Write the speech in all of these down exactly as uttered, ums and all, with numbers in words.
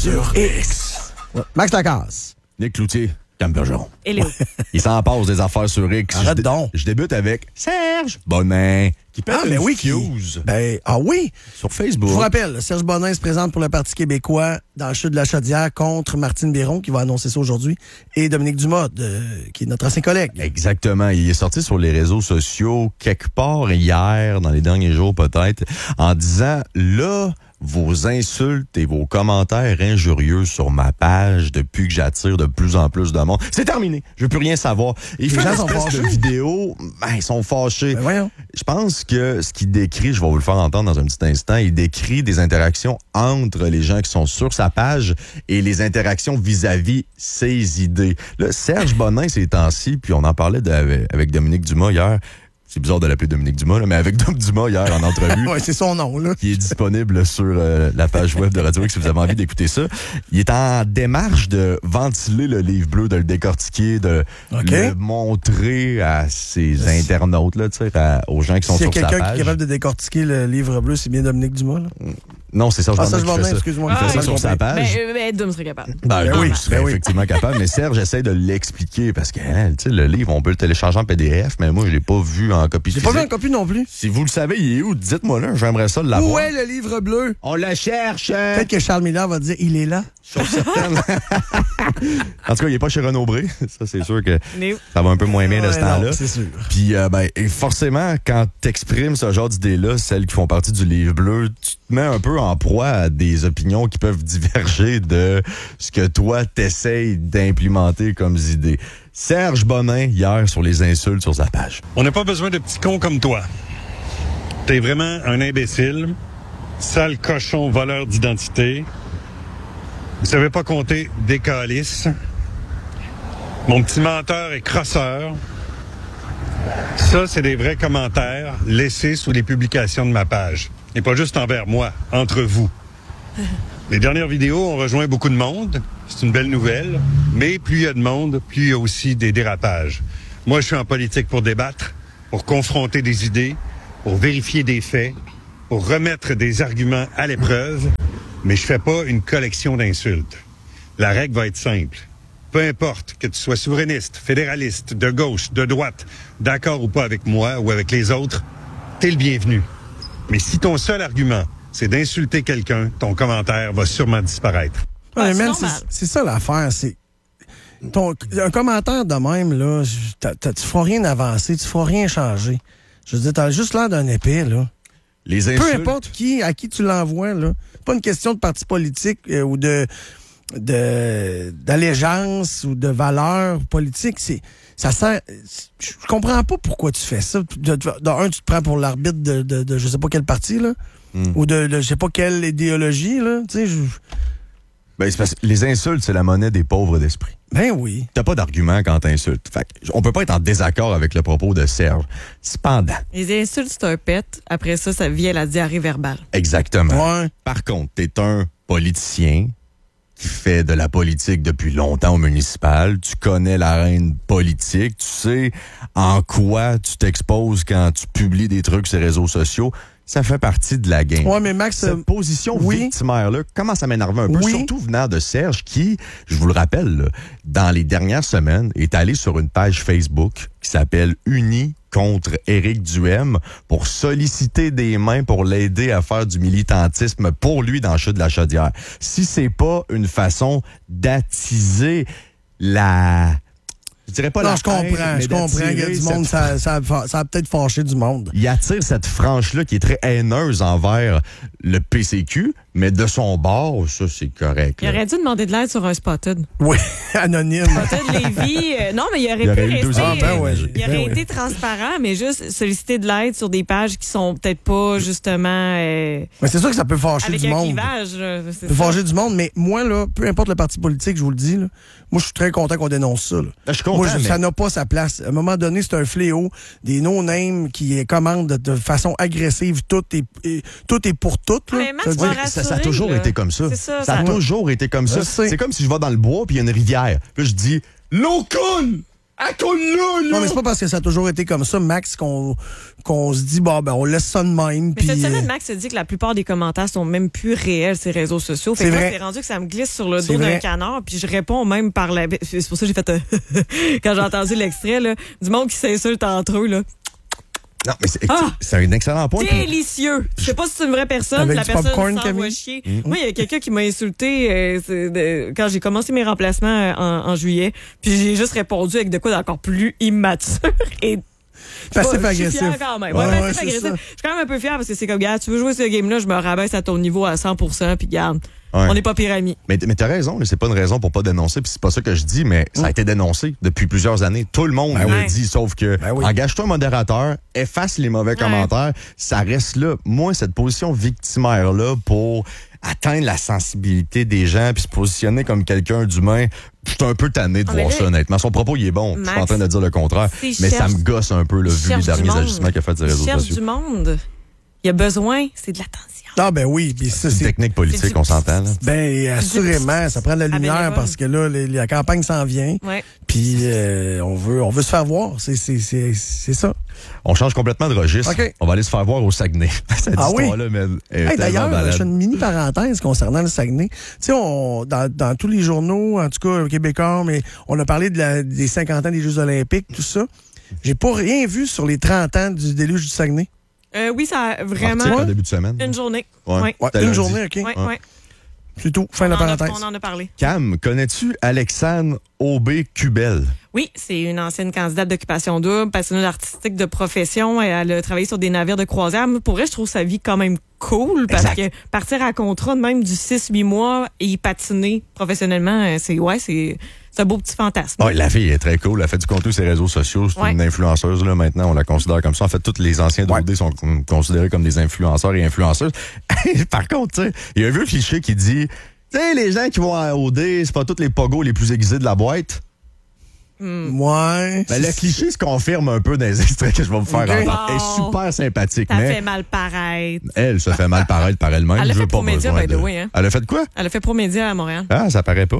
sur X. Max Lacasse. Nick Cloutier. Cam Bergeron. Et Léo. Il s'en passe des affaires sur X. Arrête je, donc. Je débute avec Serge Bonin, qui pète Ah, une ben oui, fuse qui... ben, ah oui. sur Facebook. Je vous rappelle, Serge Bonin se présente pour le Parti québécois dans le chute de la Chaudière contre Martine Biron, qui va annoncer ça aujourd'hui, et Dominique Dumas, de, qui est notre ancien collègue. Exactement. Il est sorti sur les réseaux sociaux quelque part hier, dans les derniers jours peut-être, en disant, là, vos insultes et vos commentaires injurieux sur ma page depuis que j'attire de plus en plus de monde, c'est terminé. Je veux plus rien savoir. Et il fait gens une sont espèce fâchés. de vidéo, ben, ils sont fâchés. Ben voyons. Je pense que ce qu'il décrit, je vais vous le faire entendre dans un petit instant, il décrit des interactions entre les gens qui sont sur sa page et les interactions vis-à-vis ses idées. Là, Serge Bonin, ces temps-ci, puis on en parlait de, avec Dominique Dumas hier. C'est bizarre de l'appeler Dominique Dumas, là, mais avec Dom Dumas hier en entrevue. Ouais, c'est son nom, là. Qui est disponible sur euh, la page web de Radio X si vous avez envie d'écouter ça. Il est en démarche de ventiler le livre bleu, de le décortiquer, de Okay. le montrer à ses internautes, là, tu sais, à- aux gens qui sont S'il y a sur sa quelqu'un qui page. est capable de décortiquer le livre bleu, c'est bien Dominique Dumas, là. Non, c'est Serge Ah, Bonin Serge qui fait Bonin, ça. excuse-moi. Il fait Ah, ça oui. sur sa page. Ben, euh, ben, Dom serait capable. Ben, Ben oui, oui, je serais ben oui. effectivement capable, mais Serge essaie de l'expliquer parce que hein, tu sais, le livre, on peut le télécharger en P D F, mais moi, je l'ai pas vu en copie J'ai physique. pas vu en copie non plus. Si vous le savez, il est où? Dites-moi là, j'aimerais ça l'avoir. Où est le livre bleu? On le cherche! Peut-être que Charles Miller va dire, il est là. Chose certaine. En tout cas, il est pas chez Renaud Bré. Ça, c'est sûr que Léo. ça va un peu moins bien de ce Ouais, temps-là. non, c'est sûr. Puis, euh, ben, et forcément, quand t'exprimes ce genre d'idées-là, celles qui font partie du livre bleu, tu te mets un peu en proie à des opinions qui peuvent diverger de ce que toi, t'essayes d'implémenter comme idées. Serge Bonin, hier, sur les insultes sur sa page. On n'a pas besoin de petits cons comme toi. T'es vraiment un imbécile, sale cochon voleur d'identité. Vous savez pas compter des calices. Mon petit menteur et crosseur. Ça, c'est des vrais commentaires laissés sous les publications de ma page. Et pas juste envers moi, entre vous. Les dernières vidéos ont rejoint beaucoup de monde. C'est une belle nouvelle. Mais plus il y a de monde, plus il y a aussi des dérapages. Moi, je suis en politique pour débattre, pour confronter des idées, pour vérifier des faits, pour remettre des arguments à l'épreuve, mais je fais pas une collection d'insultes. La règle va être simple. Peu importe que tu sois souverainiste, fédéraliste, de gauche, de droite, d'accord ou pas avec moi ou avec les autres, t'es le bienvenu. Mais si ton seul argument, c'est d'insulter quelqu'un, ton commentaire va sûrement disparaître. Ah, Ouais, c'est man, c'est normal. c'est ça l'affaire. C'est ton, un commentaire de même, là, je- t'as- t'as- tu feras rien avancer, tu feras rien changer. Je veux dire, t'as juste l'air d'un épée, là. Les Peu insultes. importe qui, à qui tu l'envoies, là. C'est pas une question de parti politique euh, ou de de d'allégeance ou de valeur politique. C'est ça sert. Je comprends pas pourquoi tu fais ça. De, de, de un, tu te prends pour l'arbitre de, de, de je sais pas quel parti, là. Mm. Ou de, de je sais pas quelle idéologie, là. Tu sais, je- Ben, c'est parce que les insultes, c'est la monnaie des pauvres d'esprit. ben oui. T'as pas d'argument quand t'insultes. Fait que on peut pas être en désaccord avec le propos de Serge. Cependant, Les insultes, c'est un pet. Après ça, ça vient la diarrhée verbale. exactement. Ouais. Par contre, t'es un politicien qui fait de la politique depuis longtemps au municipal. Tu connais l'arène politique. Tu sais en quoi tu t'exposes quand tu publies des trucs sur les réseaux sociaux. Ça fait partie de la game. Ouais, mais Max, Cette euh, position oui. victimaire-là commence à m'énerver un peu, Oui. surtout venant de Serge qui, je vous le rappelle, là, dans les dernières semaines, est allé sur une page Facebook qui s'appelle Unis contre Éric Duhem pour solliciter des mains pour l'aider à faire du militantisme pour lui dans le chute de la Chaudière. Si c'est pas une façon d'attiser la... Je dirais pas non, la je comprends, haine, mais je comprends qu'il y a d'attirer du monde, cette ça, ça, a fa- ça a peut-être fâché du monde. il attire cette frange-là qui est très haineuse envers le P C Q, mais de son bord, ça, c'est correct. Il là. aurait dû demander de l'aide sur un spotted. Oui, anonyme. Spotted Lévis. euh, non, mais il aurait Il aurait pu eu deux rester. ans, ben euh, ouais, il ben aurait ouais. été transparent, mais juste solliciter de l'aide sur des pages qui sont peut-être pas justement euh, Mais c'est sûr que ça peut fâcher avec du un monde. clivage. là, c'est Ça peut ça. fâcher du monde, mais moi, là, peu importe le parti politique, je vous le dis, là, moi, je suis très content qu'on dénonce ça. Là. Je suis content, moi, je- mais- ça n'a pas sa place. À un moment donné, c'est un fléau. Des no-names qui commandent de, de façon agressive. Tout est, et- tout est pour tout. Là. Mais Max, Ça veut tu vas dire- Ouais, ça, ça a rassurer, toujours là. été comme ça. C'est ça, ça a ça- toujours été comme ça. Je sais. C'est comme si je vais dans le bois puis il y a une rivière. Puis là, je dis l'eau coule. À cause là, là! Non, mais c'est pas parce que ça a toujours été comme ça, Max, qu'on qu'on se dit, bon, ben, on laisse ça de même. Mais cette puis, semaine, euh, Max se dit que la plupart des commentaires sont même plus réels, ces réseaux sociaux. Fait C'est que moi, vrai. c'est rendu que ça me glisse sur le C'est dos d'un vrai. canard, puis je réponds même par la... C'est pour ça que j'ai fait... un quand j'ai entendu l'extrait, là, du monde qui s'insulte entre eux, là. Non, mais c'est Ah! c'est un excellent point. Délicieux! Je sais pas si c'est une vraie personne, Avec la du personne popcorn, s'envoie Camille? chier. Moi, il y a quelqu'un qui m'a insulté euh, c'est de- quand j'ai commencé mes remplacements euh, en, en juillet, puis j'ai juste répondu avec de quoi d'encore plus immature et Passif je suis agressif. fière quand même. Ouais, Ouais, ouais, passif c'est agressif. ça. Je suis quand même un peu fière parce que c'est comme, gars, tu veux jouer ce game-là, je me rabaisse à ton niveau à cent pour cent, puis garde. Ouais. On n'est pas pire amis. Mais, mais t'as raison, là, c'est pas une raison pour pas dénoncer, puis c'est pas ça que je dis, mais ça a été dénoncé depuis plusieurs années. Tout le monde Ben le oui. dit, sauf que Ben oui. engage-toi un modérateur, efface les mauvais commentaires, ça reste là. Moi, cette position victimaire-là pour atteindre la sensibilité des gens puis se positionner comme quelqu'un d'humain, je suis un peu tanné de Ah, mais voir là, ça, honnêtement. Son propos, il est bon. Je suis pas en Max, train de dire le contraire, s'il mais ça cherche- me gosse un peu, là, Il vu les cherche du derniers monde. ajustements qu'il a fait sur les Il réseaux cherche sociaux. du monde. Il a besoin, c'est de l'attention. Ah, ben oui, puis ça, C'est une c'est. technique politique, c'est du- on s'entend, là. Ben, assurément, ça prend de la lumière bénévole. parce que là, les- la campagne s'en vient. Ouais. Puis euh, on veut on veut se faire voir. C'est c'est c'est c'est ça. On change complètement de registre. OK. On va aller se faire voir au Saguenay. Cette Ah oui? histoire-là, man, est Hey, tellement d'ailleurs, malade. je fais une mini parenthèse concernant le Saguenay. Tu sais, on dans, dans tous les journaux, en tout cas québécois, mais on a parlé de la, des cinquante ans des Jeux olympiques, tout ça. J'ai pas rien vu sur les trente ans du déluge du Saguenay. Euh, oui, ça a vraiment Article en début de semaine. une journée. Ouais. Ouais. Ouais, T'as une lundi. journée, OK. Ouais, Ouais. ouais. C'est tout. Fin de On, la en a, parenthèse. on en a parlé. Cam, connais-tu Alexandre Aubé-Cubel? Oui, c'est une ancienne candidate d'occupation double, passionnée artistique de profession. Et elle a travaillé sur des navires de croisière. Mais pour elle, je trouve sa vie quand même cool parce Exact. que partir à contrat de même du six huit mois et patiner professionnellement, euh, c'est ouais, c'est c'est un beau petit fantasme. Oh, la fille est très cool. Elle fait du contenu sur les réseaux sociaux. C'est Ouais. une influenceuse, là, maintenant. On la considère comme ça. En fait, tous les anciens Ouais. D O D sont con- considérés comme des influenceurs et influenceuses. Par contre, tu sais, il y a un vieux cliché qui dit, tu sais, les gens qui vont à O D, c'est pas tous les pogos les plus aiguisés de la boîte. Ouais. Ben, le C'est- cliché se confirme un peu dans les extraits que je vais vous faire Ok. entendre. Elle est Oh. super sympathique, Ça mais fait mal paraître. elle se fait mal paraître par elle-même. Elle a Je fait veux pas Promédia, besoin by the de- way, hein. Elle a fait quoi? Elle a fait Promédia à Montréal. Ah, ça paraît pas.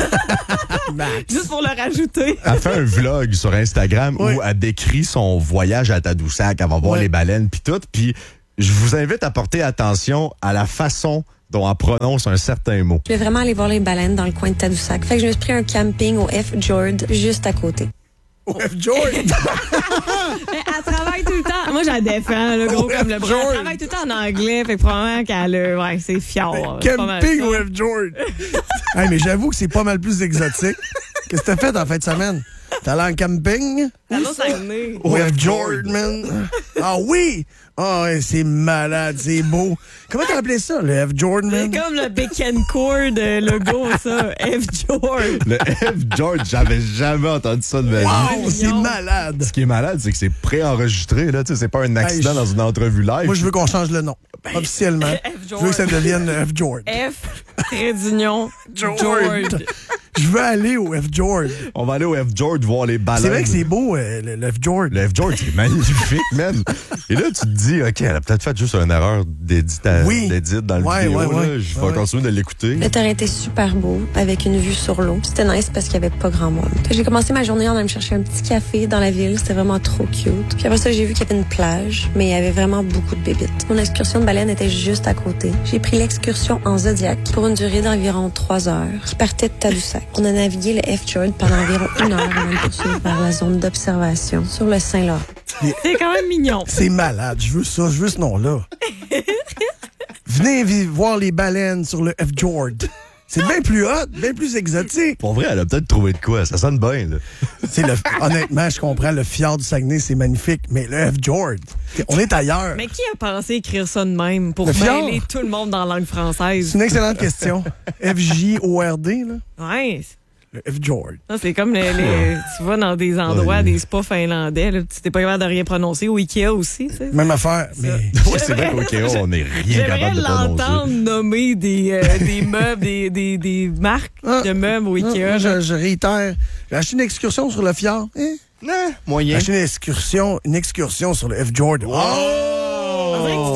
Juste pour le rajouter. Elle fait un vlog sur Instagram Oui. où elle décrit son voyage à Tadoussac, elle va voir Oui. les baleines puis tout. Puis je vous invite à porter attention à la façon dont elle prononce un certain mot. Je vais vraiment aller voir les baleines dans le coin de Tadoussac. Fait que je me suis pris un camping au F. Jord juste à côté. F. Jordan. Mais elle travaille tout le temps. Moi, je la défends, le gros Oh, comme le bras. Jordan. Elle travaille tout le temps en anglais. Fait que probablement qu'elle a. Ouais, c'est fiard. C'est pas mal Camping ça. au F. Jordan. Hey, mais j'avoue que c'est pas mal plus exotique. Qu'est-ce que t'as fait en fin de semaine? T'es allé en camping? Allô, Saguenay. Au F. Jordan, man. Ah oui! Ah ouais, c'est malade, c'est beau. Comment t'as appelé ça, le F. Jordan, C'est man? comme le Bacon Cord euh, logo, ça. F. George. Le F. George, j'avais jamais entendu ça de ma vie. Wow, c'est mignon. malade. Ce qui est malade, c'est que c'est préenregistré, là. Tu sais, c'est pas un accident Hey, dans une entrevue live. Moi, je veux qu'on change le nom. Officiellement. F. Je veux que ça devienne le F. Jordan. F. Trait d'union. George. George. Je veux aller au F. Jordan. On va aller au F. George voir les baleines. C'est vrai que c'est beau, euh, le, le F. Jordan. Le F. George, c'est magnifique, man. Et là, tu te dis, OK, elle a peut-être fait juste une erreur d'édit à- Oui. d'édit dans le Ouais, vidéo. ouais, là. ouais. Je vais Ouais, ouais. continuer de l'écouter. Le terrain était super beau, avec une vue sur l'eau. C'était nice parce qu'il y avait pas grand monde. Fait que j'ai commencé ma journée en allant me chercher un petit café dans la ville. C'était vraiment trop cute. Puis après ça, j'ai vu qu'il y avait une plage, mais il y avait vraiment beaucoup de bébites. Mon excursion de baleine était juste à côté. J'ai pris l'excursion en Zodiac pour une durée d'environ trois heures, qui partait de Tadoussac. On a navigué le F. Jord pendant environ une heure avant de poursuivre vers la zone d'observation sur le Saint-Laurent. C'est quand même mignon. C'est malade. Je veux ça. Je veux ce nom-là. Venez vi- voir les baleines sur le F. Jordan. C'est bien plus hot, bien plus exotique. Pour vrai, elle a peut-être trouvé de quoi. Ça sonne bien, là. C'est le, honnêtement, je comprends, le fjord du Saguenay, c'est magnifique, mais le F. Jordan, on est ailleurs. Mais qui a pensé écrire ça de même pour Le fjord? mêler tout le monde dans la langue C'est française? une excellente question. F J O R D, là. Ouais. Le F. Jordan. Ça, c'est comme les, les- tu vas dans des endroits, Ouais. des spas finlandais, là, tu t'es pas capable de rien prononcer, ou Ikea aussi, tu sais. Même affaire, mais Ouais, c'est vrai qu'au Ikea, on n'est rien J'aimerais capable de l'entendre prononcer. nommer des, euh, des meubles, des, des, des marques Ah. de meubles au Ah, Ikea. moi, là. je, je réitère. J'ai acheté une excursion sur le fjord. Hein? Non, J'ai moyen. acheté une excursion, une excursion sur le F. Jordan. On dirait que tu t'en vas en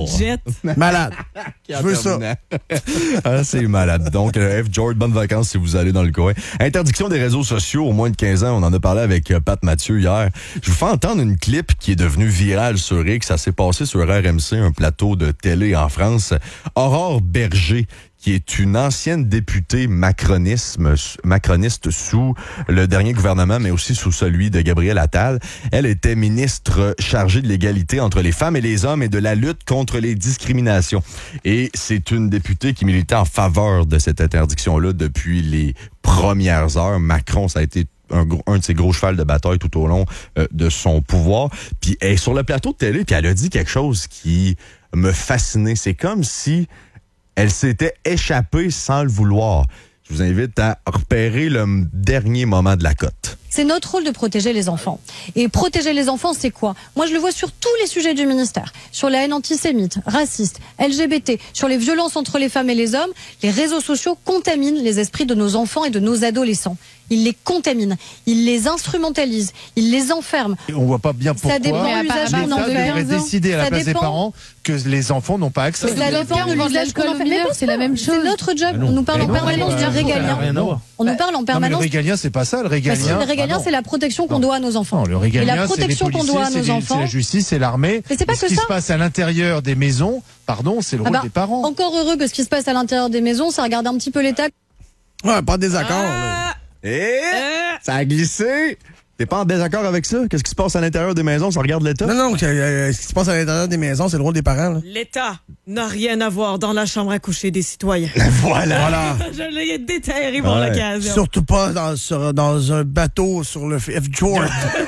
jet. Malade. Je veux ça. Ah, c'est malade. Donc, euh, F. George, bonnes vacances si vous allez dans le coin. Interdiction des réseaux sociaux au moins de quinze ans. On en a parlé avec euh, Pat Mathieu hier. Je vous fais entendre une clip qui est devenue virale sur X. Ça s'est passé sur R M C, un plateau de télé en France. Aurore Berger, qui est une ancienne députée macronisme, macroniste sous le dernier gouvernement, mais aussi sous celui de Gabriel Attal. Elle était ministre chargée de l'égalité entre les femmes et les hommes et de la lutte contre les discriminations. Et c'est une députée qui militait en faveur de cette interdiction-là depuis les premières heures. Macron, ça a été Un, gros, un de ses gros chevals de bataille tout au long euh, de son pouvoir. Puis elle est sur le plateau de télé, puis elle a dit quelque chose qui me fascinait. C'est comme si elle s'était échappée sans le vouloir. Je vous invite à repérer le dernier moment de la cote. C'est notre rôle de protéger les enfants. Et protéger les enfants, c'est quoi? Moi, je le vois sur tous les sujets du ministère. Sur la haine antisémite, raciste, L G B T, sur les violences entre les femmes et les hommes. Les réseaux sociaux contaminent les esprits de nos enfants et de nos adolescents. Ils les contaminent, ils les instrumentalisent, ils les enferment. Et on voit pas bien pourquoi ça dépend de l'usage qu'on en l'État devrait fait. décider à la Ça place dépend. des parents que les enfants n'ont pas accès. Ça dépend de l'usage qu'on en fait. Mais bon, c'est la même chose. C'est notre job. Ah non. On nous parle Mais en non, permanence bah, du ça n'a régalien. rien à voir. On nous parle en Non, mais le permanence. régalien, c'est pas ça. Le Bah, régalien, si, le régalien, ah non. c'est la protection qu'on doit à nos enfants. Non, le Et régalien, la c'est les protection qu'on policiers, doit à c'est nos les- c'est enfants. la justice, c'est l'armée. Mais c'est pas Et ce que qui ça. se passe à l'intérieur des maisons, pardon, c'est le Ah rôle bah, des parents. Encore heureux que ce qui se passe à l'intérieur des maisons, ça regarde un petit peu l'État. Ouais, pas de désaccord. là. Ah, Et euh, ça a glissé. T'es pas en désaccord avec ça? Qu'est-ce qui se passe à l'intérieur des maisons? Ça regarde l'État? Non, non, que, euh, ce qui se passe à l'intérieur des maisons, c'est le rôle des parents. Là. L'État n'a rien à voir dans la chambre à coucher des citoyens. Voilà. Voilà. Je l'ai déterré pour Ouais. l'occasion. Surtout pas dans, sur, dans un bateau sur le F. George.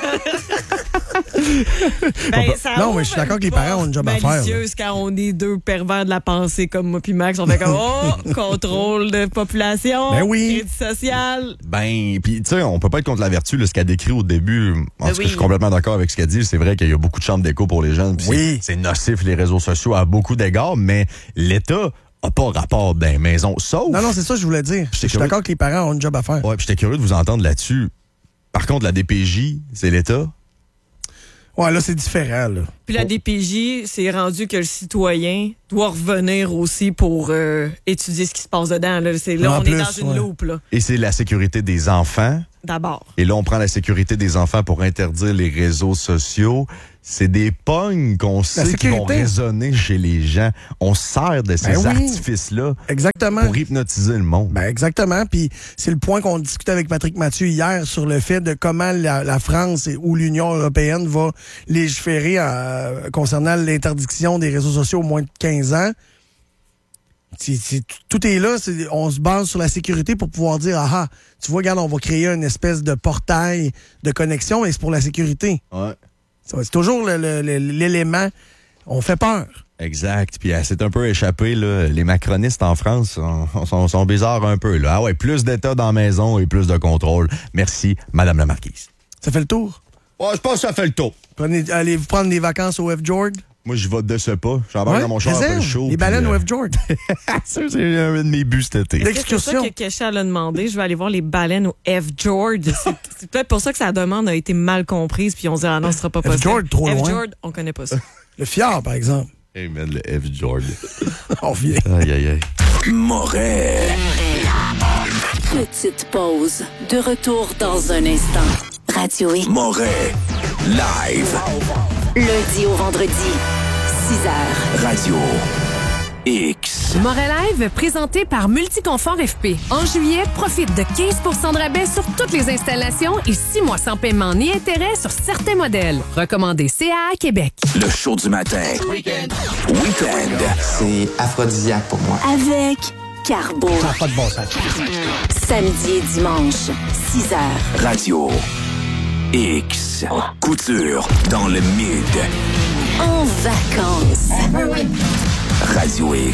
Ben, ça Non, ouvre mais je suis d'accord une que les parents ont une job à porte faire, là. malicieuse quand on est deux pervers de la pensée comme moi puis Max. On fait comme, oh, contrôle de population, Ben oui. crédit social. Ben, puis tu sais, on peut pas être contre la vertu, là, ce qu'elle décrit au début. En Ben tout cas, oui. je suis complètement d'accord avec ce qu'elle dit. C'est vrai qu'il y a beaucoup de chambres d'écho pour les jeunes. puis Oui. C'est c'est nocif, les réseaux sociaux, à beaucoup d'égards, mais l'État a pas rapport dans les maisons. Sauf... Non, non, c'est ça que je voulais dire. Je suis curieux. d'accord que les parents ont une job à faire. Ouais, puis j'étais curieux de vous entendre là-dessus. Par contre, la D P J, c'est l'État. Ouais, là, c'est différent. Là. Puis la D P J, c'est rendu que le citoyen doit revenir aussi pour euh, étudier ce qui se passe dedans. Là, c'est, là En on plus, est dans une ouais. loupe, là, Et c'est la sécurité des enfants. d'abord. Et là, on prend la sécurité des enfants pour interdire les réseaux sociaux. C'est des pognes qu'on sait qui vont sécurité. résonner chez les gens. On sert de ces Ben oui. artifices-là Exactement. pour hypnotiser le monde. Ben exactement. Puis c'est le point qu'on discutait avec Patrick Mathieu hier sur le fait de comment la, la France et, ou l'Union européenne va légiférer euh, concernant l'interdiction des réseaux sociaux au moins de quinze ans. C'est, c'est, tout est là. C'est, on se base sur la sécurité pour pouvoir dire, ah, ah, tu vois, regarde, on va créer une espèce de portail de connexion, mais c'est pour la sécurité. Ouais. Ça, c'est toujours le- le- le- l'élément. On fait peur. Exact. Puis elle s'est un peu échappée, là. Les macronistes en France sont, sont, sont bizarres un peu, là. Ah ouais, plus d'État dans la maison et plus de contrôle. Merci, Madame la Marquise. Ça fait le tour. Ouais, je pense que ça fait le tour. Prenez, allez-vous prendre des vacances au F. George? Moi, je vote de ce pas. J'embarque dans mon char un peu réserve. chaud. Les puis, baleines euh, au F. George. Ça, c'est un de mes buts cet été. Des- C'est ça Excursion. que Kesha l'a demandé. Je vais aller voir les baleines au F. George. C'est, c'est peut-être pour ça que sa demande a été mal comprise, puis on se dit, ah non, ce sera pas F. possible. George, trop F. loin. George, on connaît pas ça. Le fjord, par exemple. Hey man, le F. George. On revient. Aïe, aïe, aïe. Moret. Petite pause. De retour dans un instant. Radio X. Moret. Live. Lundi au vendredi. six heures. Radio X. Moret Live, présenté par Multiconfort F P. En juillet, profite de quinze pour cent de rabais sur toutes les installations et six mois sans paiement ni intérêt sur certains modèles. Recommandé C A A Québec. Le show du matin. Weekend. Weekend. C'est aphrodisiaque pour moi. Avec Carbo. Ça n'a pas de bon sens. Samedi et dimanche, six heures. Radio X. Couture dans le mid. En vacances. Radio X.